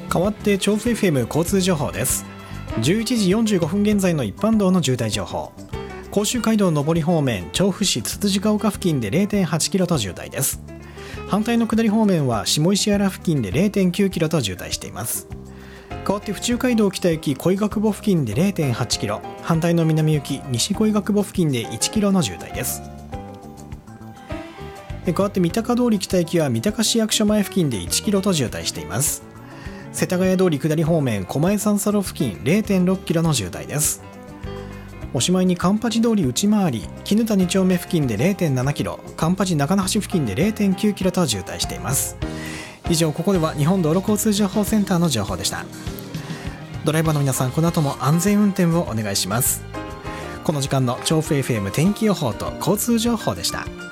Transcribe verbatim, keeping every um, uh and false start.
代わって調布 エフエム 交通情報です。じゅういちじよんじゅうごふん現在の一般道の渋滞情報。甲州街道上り方面、調布市つつじヶ丘付近で れいてんはちキロと渋滞です。反対の下り方面は下石原付近で れいてんきゅうキロと渋滞しています。代わって府中街道北行き小井学母付近で れいてんはちキロ、反対の南行き西小井学母付近でいちキロの渋滞です。代わって三鷹通り北行きは三鷹市役所前付近でいちキロと渋滞しています。世田谷通り下り方面狛江三差路付近 れいてんろっキロの渋滞です。おしまいに環八通り内回り絹田に丁目付近で れいてんななキロ、環八中野橋付近で れいてんきゅうキロと渋滞しています。以上、ここでは日本道路交通情報センターの情報でした。ドライバーの皆さん、この後も安全運転をお願いします。この時間の調布 エフエム 天気予報と交通情報でした。